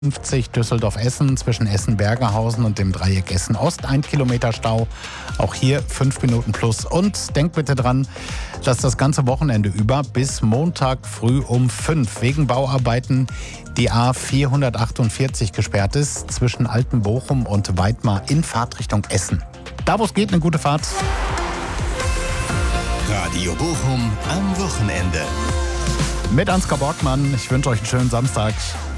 50 Düsseldorf-Essen zwischen Essen-Bergerhausen und dem Dreieck Essen-Ost 1 Kilometer Stau. Auch hier 5 Minuten plus. Und denkt bitte dran, dass das ganze Wochenende über bis Montag früh um 5 wegen Bauarbeiten die A448 gesperrt ist zwischen Altenbochum und Weidmar in Fahrtrichtung Essen. Da wo es geht, eine gute Fahrt. Radio Bochum am Wochenende. Mit Ansgar Borgmann. Ich wünsche euch einen schönen Samstag.